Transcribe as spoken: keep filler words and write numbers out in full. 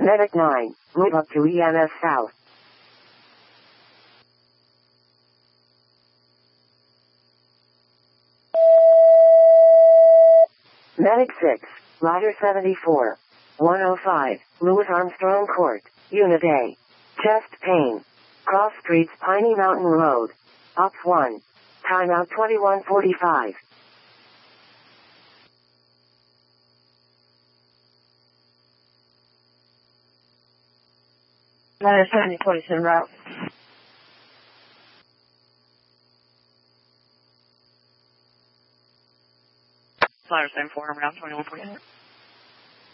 Medic nine, move up to E M S South. Medic six, Rider seventy-four, one oh five, Louis Armstrong Court, Unit A. Chest pain. Cross Streets, Piney Mountain Road. Op one. Timeout twenty-one forty-five. Rider seventy-four is en route. Flyer seventy-four, around twenty-one forty-four.